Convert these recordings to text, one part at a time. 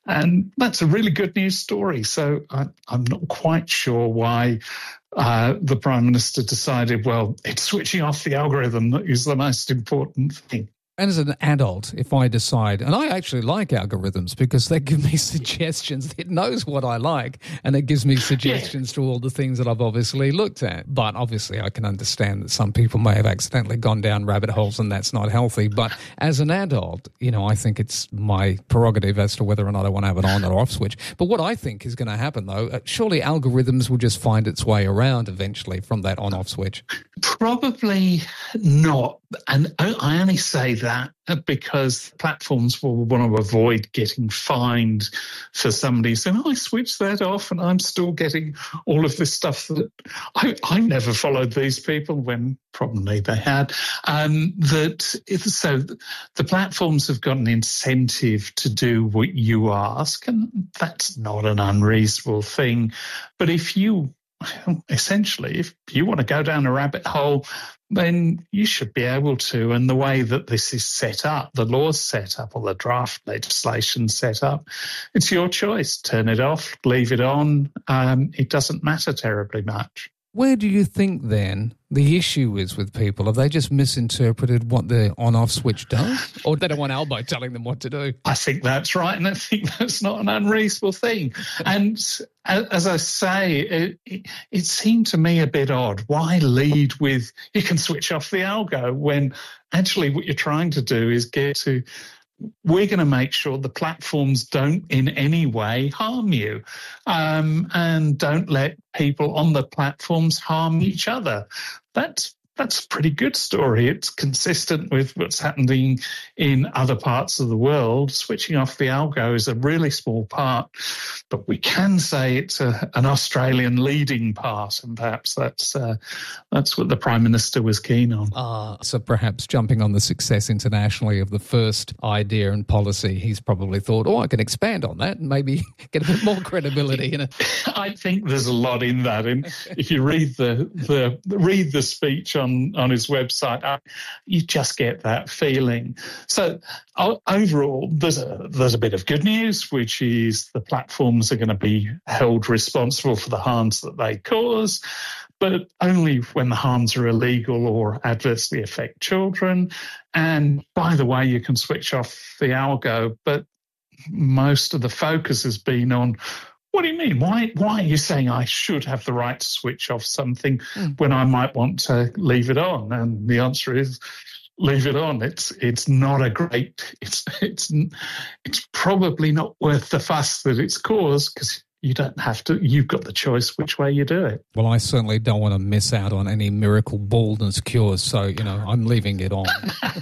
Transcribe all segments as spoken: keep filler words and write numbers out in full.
And that's a really good news story. So I, I'm not quite sure why uh, the Prime Minister decided, well, it's switching off the algorithm that is the most important thing. And as an adult, if I decide, and I actually like algorithms because they give me suggestions, it knows what I like, and it gives me suggestions yeah. to all the things that I've obviously looked at. But obviously I can understand that some people may have accidentally gone down rabbit holes and that's not healthy. But as an adult, you know, I think it's my prerogative as to whether or not I want to have an on or off switch. But what I think is going to happen, though, uh, surely algorithms will just find its way around eventually from that on-off switch. Probably not. And I only say that because platforms will want to avoid getting fined for somebody saying, oh, I switched that off and I'm still getting all of this stuff that I, I never followed these people when probably they had. Um, that if, so the platforms have got an incentive to do what you ask, and that's not an unreasonable thing. But if you essentially, if you want to go down a rabbit hole, then you should be able to. And the way that this is set up, the law's set up, or the draft legislation set up, it's your choice. Turn it off, leave it on. Um, it doesn't matter terribly much. Where do you think, then, the issue is with people? Have they just misinterpreted what the on-off switch does? Or they don't want Albo telling them what to do? I think that's right, and I think that's not an unreasonable thing. And as I say, it, it, it seemed to me a bit odd. Why lead with, you can switch off the algo, when actually what you're trying to do is get to, we're going to make sure the platforms don't in any way harm you, um, and don't let people on the platforms harm each other. That's That's a pretty good story. It's consistent with what's happening in other parts of the world. Switching off the algo is a really small part, but we can say it's a, an Australian leading part, and perhaps that's uh, that's what the Prime Minister was keen on. Uh, so perhaps jumping on the success internationally of the first idea and policy, he's probably thought, oh, I can expand on that and maybe get a bit more credibility in it. I think there's a lot in that, and if you read the the read the speech on On, on his website, uh, you just get that feeling. So uh, overall, there's a, there's a bit of good news, which is the platforms are going to be held responsible for the harms that they cause, but only when the harms are illegal or adversely affect children. And by the way, you can switch off the algo, but most of the focus has been on, what do you mean? Why why are you saying I should have the right to switch off something mm. when I might want to leave it on? And the answer is, leave it on. It's it's not a great, it's it's it's probably not worth the fuss that it's caused, because you don't have to, you've got the choice which way you do it. Well, I certainly don't want to miss out on any miracle baldness cures, so, you know, I'm leaving it on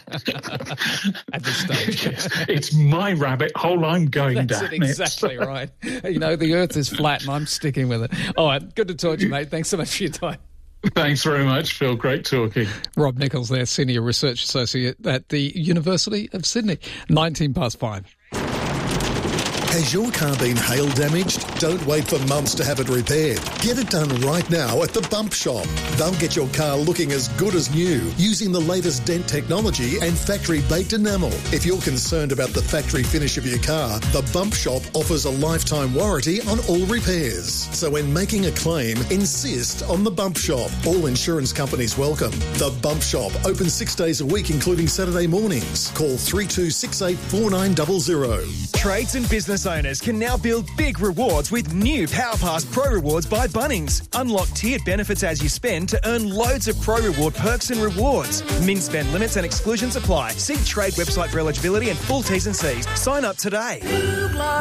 at this stage. Yes, it's my rabbit hole, I'm going That's down it, exactly it. Right. You know, the earth is flat and I'm sticking with it. All right, good to talk to you, mate. Thanks so much for your time. Thanks very much, Phil. Great talking. Rob Nichols there, Senior Research Associate at the University of Sydney. nineteen past five. Has your car been hail damaged? Don't wait for months to have it repaired. Get it done right now at the Bump Shop. They'll get your car looking as good as new using the latest dent technology and factory-baked enamel. If you're concerned about the factory finish of your car, the Bump Shop offers a lifetime warranty on all repairs. So when making a claim, insist on the Bump Shop. All insurance companies welcome. The Bump Shop, open six days a week, including Saturday mornings. Call three two six eight four nine zero zero. Trades and business owners can now build big rewards with new PowerPass Pro Rewards by Bunnings. Unlock tiered benefits as you spend to earn loads of Pro Reward perks and rewards. Min spend limits and exclusions apply. See Trade website for eligibility and full T's and C's. Sign up today.